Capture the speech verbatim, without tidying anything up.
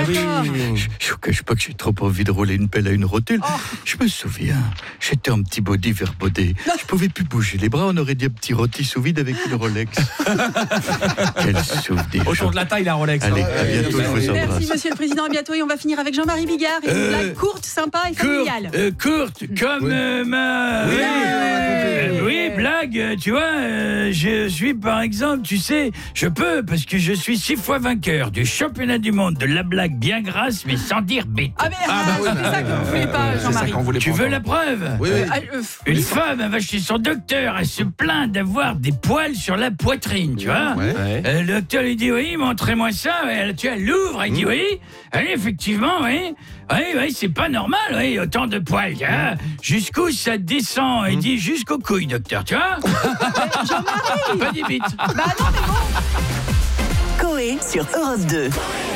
oui. Je, je vous cache pas que j'ai trop envie de rouler une pelle à une rotule. Oh. Je me souviens, j'étais en petit body verbodé. Je pouvais plus bouger les bras, on aurait dit un petit rôti sous vide avec une Rolex. Quel souvenir. Autour de la taille, la Rolex. Allez, hein. à bientôt, je vous embrasse. Merci Monsieur le Président, à bientôt et on va finir avec Jean-Marie Bigard et une Euh, blague courte, sympa et familiale. Euh, courte, comme Oui. euh, ma... Oui, oui, on a compris. Euh, oui, blague, euh, tu vois, euh, je suis par exemple, tu sais, je peux, parce que je suis six fois vainqueur du championnat du monde de la blague bien grasse, mais sans dire bête. Ah mais Ah, bah oui, c'est bah, ça que vous voulez pas, C'est ça Jean-Marie. qu'on voulait Tu pas veux entendre. la preuve? Oui, oui. Ah, euh, Une oui. femme, elle va chez son docteur, elle se plaint d'avoir des poils sur la poitrine, tu vois. Ouais. Euh, le docteur lui dit oui, montrez-moi ça. Elle, tu vois, elle l'ouvre, elle dit oui, oui, effectivement, oui, oui, oui, c'est pas normal, oui, autant de poils. Tu vois. Jusqu'où ça descend? Il dit jusqu'aux couilles, docteur, tu vois. Jean-Marie. Pas des bites. Bah non mais bon. Coé sur Europe deux.